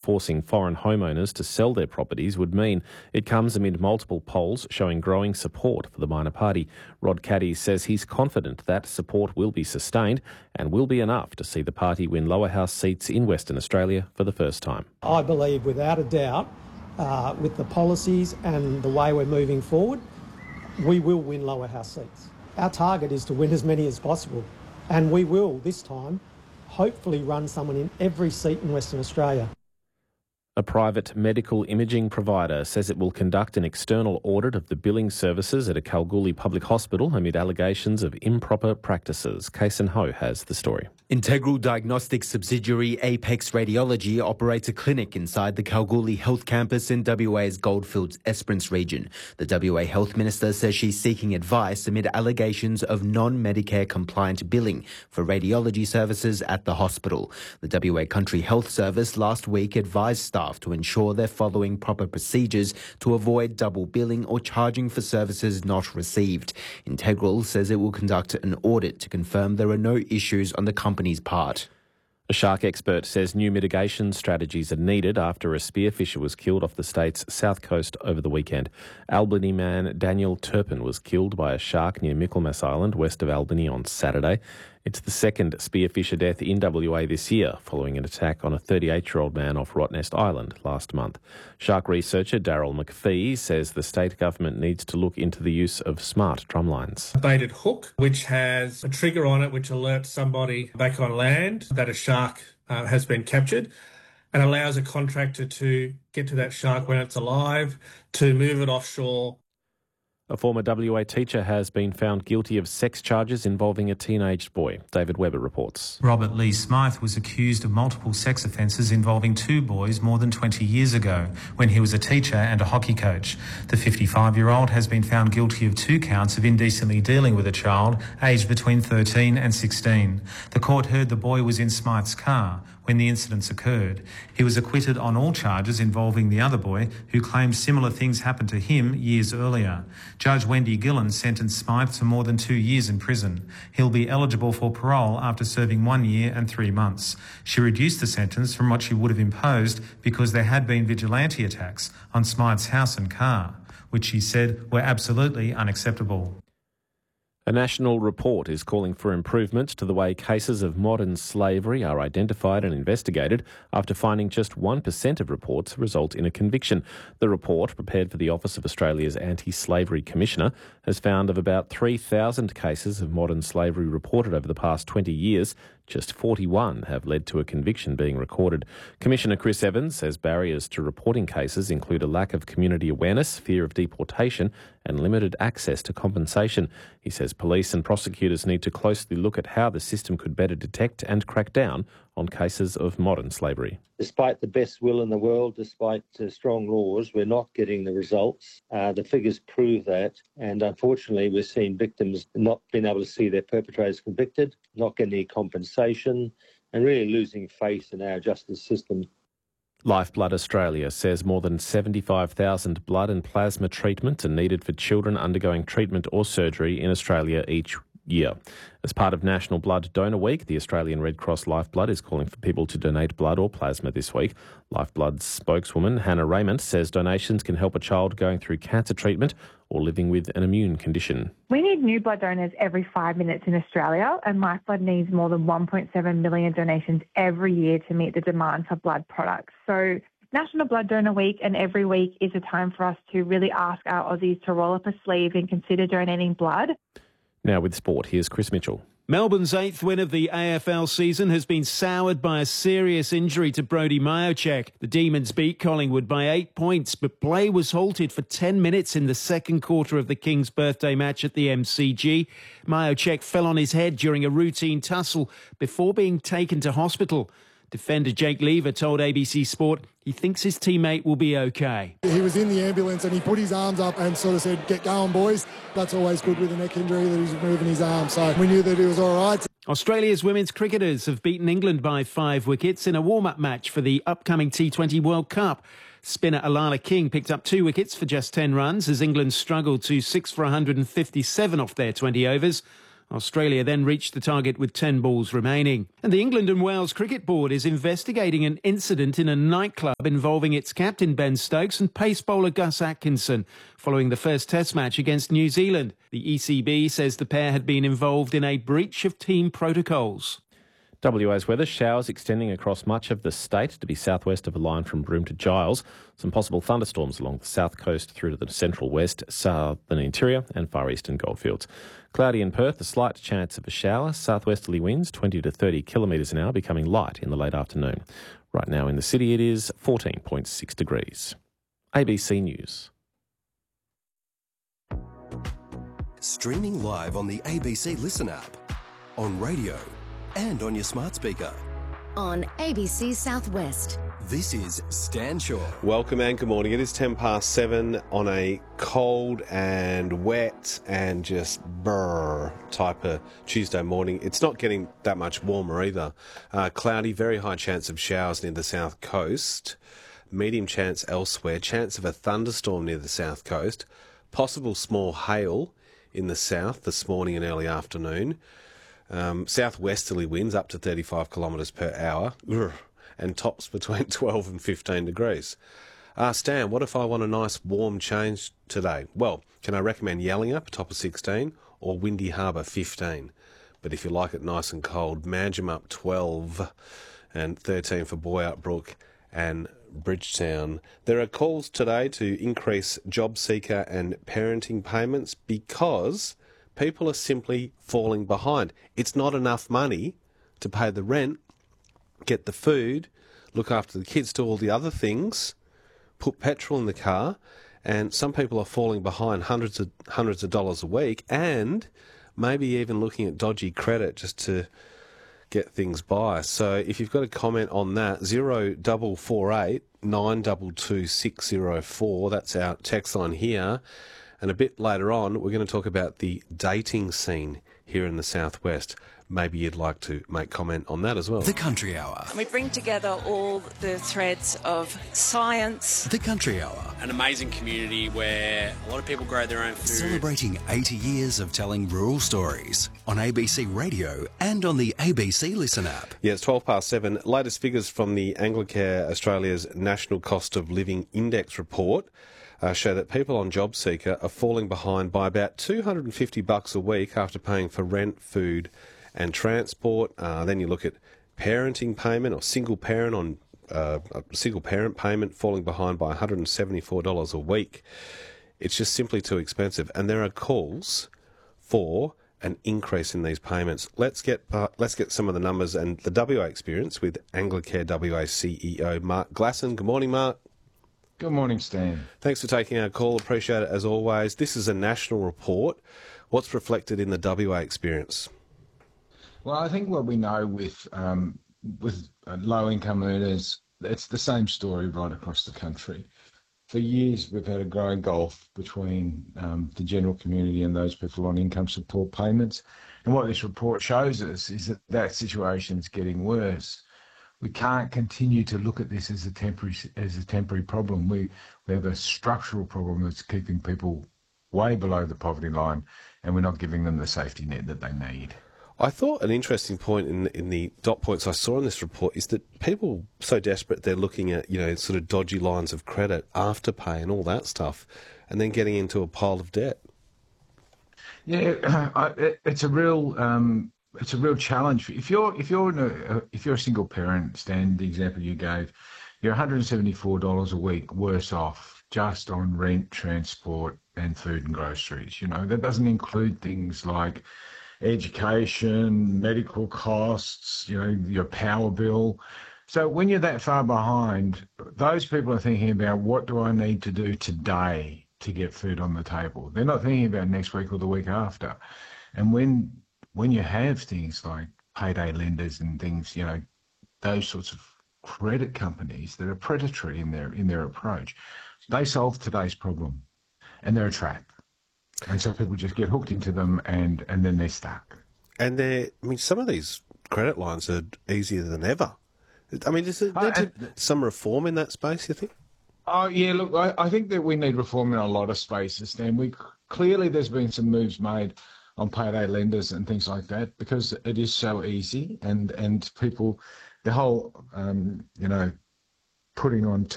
forcing foreign homeowners to sell their properties would mean. It comes amid multiple polls showing growing support for the minor party. Rod Caddy says he's confident that support will be sustained and will be enough to see the party win lower house seats in Western Australia for the first time. I believe without a doubt, with the policies and the way we're moving forward, we will win lower house seats. Our target is to win as many as possible, and we will this time hopefully run someone in every seat in Western Australia. A private medical imaging provider says it will conduct an external audit of the billing services at a Kalgoorlie public hospital amid allegations of improper practices. Kason Ho has the story. Integral Diagnostics subsidiary Apex Radiology operates a clinic inside the Kalgoorlie Health Campus in WA's Goldfields Esperance region. The WA Health Minister says she's seeking advice amid allegations of non-Medicare compliant billing for radiology services at the hospital. The WA Country Health Service last week advised staff to ensure they're following proper procedures to avoid double billing or charging for services not received. Integral says it will conduct an audit to confirm there are no issues on the company's part. A shark expert says new mitigation strategies are needed after a spearfisher was killed off the state's south coast over the weekend. Albany man Daniel Turpin was killed by a shark near Michaelmas Island, west of Albany, on Saturday. It's the second spearfisher death in WA this year, following an attack on a 38-year-old man off Rottnest Island last month. Shark researcher Daryl McPhee says the state government needs to look into the use of smart drumlines. A baited hook, which has a trigger on it which alerts somebody back on land that a shark has been captured, and allows a contractor to get to that shark when it's alive, to move it offshore. A former WA teacher has been found guilty of sex charges involving a teenaged boy. David Webber reports. Robert Lee Smythe was accused of multiple sex offences involving two boys more than 20 years ago, when he was a teacher and a hockey coach. The 55-year-old has been found guilty of 2 counts of indecently dealing with a child aged between 13 and 16. The court heard the boy was in Smythe's car when the incidents occurred. He was acquitted on all charges involving the other boy, who claimed similar things happened to him years earlier. Judge Wendy Gillen sentenced Smythe to more than 2 years in prison. He'll be eligible for parole after serving 1 year and 3 months. She reduced the sentence from what she would have imposed because there had been vigilante attacks on Smythe's house and car, which she said were absolutely unacceptable. A national report is calling for improvements to the way cases of modern slavery are identified and investigated after finding just 1% of reports result in a conviction. The report, prepared for the Office of Australia's Anti-Slavery Commissioner, has found of about 3,000 cases of modern slavery reported over the past 20 years, just 41 have led to a conviction being recorded. Commissioner Chris Evans says barriers to reporting cases include a lack of community awareness, fear of deportation and limited access to compensation. He says police and prosecutors need to closely look at how the system could better detect and crack down on cases of modern slavery. Despite the best will in the world, despite strong laws, we're not getting the results. The figures prove that, and unfortunately we're seeing victims not being able to see their perpetrators convicted, not getting any compensation, and really losing faith in our justice system. Lifeblood Australia says more than 75,000 blood and plasma treatments are needed for children undergoing treatment or surgery in Australia each year. As part of National Blood Donor Week, the Australian Red Cross Lifeblood is calling for people to donate blood or plasma this week. Lifeblood's spokeswoman, Hannah Raymond, says donations can help a child going through cancer treatment or living with an immune condition. We need new blood donors every 5 minutes in Australia, and Lifeblood needs more than 1.7 million donations every year to meet the demand for blood products. So National Blood Donor Week and every week is a time for us to really ask our Aussies to roll up a sleeve and consider donating blood. Now with sport, here's Chris Mitchell. Melbourne's 8th win of the AFL season has been soured by a serious injury to Brodie Majocek. The Demons beat Collingwood by 8 points, but play was halted for 10 minutes in the second quarter of the King's birthday match at the MCG. Majocek fell on his head during a routine tussle before being taken to hospital. Defender Jake Lever told ABC Sport he thinks his teammate will be okay. He was in the ambulance and he put his arms up and sort of said, "Get going, boys." That's always good with a neck injury, that he's moving his arm. So we knew that he was all right. Australia's women's cricketers have beaten England by 5 wickets in a warm-up match for the upcoming T20 World Cup. Spinner Alana King picked up 2 wickets for just 10 runs as England struggled to 6 for 157 off their 20 overs. Australia then reached the target with 10 balls remaining. And the England and Wales Cricket Board is investigating an incident in a nightclub involving its captain Ben Stokes and pace bowler Gus Atkinson following the first Test match against New Zealand. The ECB says the pair had been involved in a breach of team protocols. WA's weather, showers extending across much of the state to be southwest of a line from Broome to Giles. Some possible thunderstorms along the south coast through to the central west, southern interior and far eastern goldfields. Cloudy in Perth, a slight chance of a shower. Southwesterly winds 20 to 30 kilometres an hour, becoming light in the late afternoon. Right now in the city it is 14.6 degrees. ABC News. Streaming live on the ABC Listen app, on radio and on your smart speaker. On ABC Southwest. This is Stan Shaw. Welcome and good morning. It is 7:10 on a cold and wet and just brr type of Tuesday morning. It's not getting that much warmer either. Cloudy, very high chance of showers near the south coast. Medium chance elsewhere. Chance of a thunderstorm near the south coast. Possible small hail in the south this morning and early afternoon. Southwesterly winds up to 35 kilometres per hour and tops between 12 and 15 degrees. Stan, what if I want a nice warm change today? Well, can I recommend Yallingup, a top of 16, or Windy Harbour, 15? But if you like it nice and cold, Manjimup, 12, and 13 for Boyart Brook and Bridgetown. There are calls today to increase job seeker and parenting payments because people are simply falling behind. It's not enough money to pay the rent, get the food, look after the kids, do all the other things, put petrol in the car, and some people are falling behind hundreds of dollars a week and maybe even looking at dodgy credit just to get things by. So if you've got a comment on that, 0448 922 604, that's our text line here. And a bit later on, we're going to talk about the dating scene here in the southwest. Maybe you'd like to make comment on that as well. The Country Hour. We bring together all the threads of science. The Country Hour. An amazing community where a lot of people grow their own food. Celebrating 80 years of telling rural stories on ABC Radio and on the ABC Listen app. Yeah, it's 7:12. Latest figures from the Anglicare Australia's National Cost of Living Index report show that people on JobSeeker are falling behind by about $250 a week after paying for rent, food and transport. Then you look at parenting payment or single parent on single parent payment falling behind by $174 a week. It's just simply too expensive, and there are calls for an increase in these payments. Let's get some of the numbers and the WA experience with Anglicare WA CEO Mark Glasson. Good morning, Mark. Good morning, Stan. Thanks for taking our call. Appreciate it as always. This is a national report. What's reflected in the WA experience? Well, I think what we know with low-income earners, it's the same story right across the country. For years, we've had a growing gulf between the general community and those people on income support payments. And what this report shows us is that situation is getting worse. We can't continue to look at this as a temporary problem. We have a structural problem that's keeping people way below the poverty line, and we're not giving them the safety net that they need. I thought an interesting point in the dot points I saw in this report is that people are so desperate they're looking at, sort of dodgy lines of credit, afterpay and all that stuff, and then getting into a pile of debt. Yeah, it's a real challenge. If you're a single parent, Stan, the example you gave, you're $174 a week worse off just on rent, transport, and food and groceries. That doesn't include things like education, medical costs, your power bill. So when you're that far behind, those people are thinking about, what do I need to do today to get food on the table? They're not thinking about next week or the week after. And when you have things like payday lenders and things, those sorts of credit companies that are predatory in their approach, they solve today's problem, and they're a trap. And so people just get hooked into them, and then they're stuck. And some of these credit lines are easier than ever. Is there some reform in that space, you think? Oh, yeah, look, I think that we need reform in a lot of spaces, Stan. Clearly there's been some moves made on payday lenders and things like that, because it is so easy, and people, the whole, putting on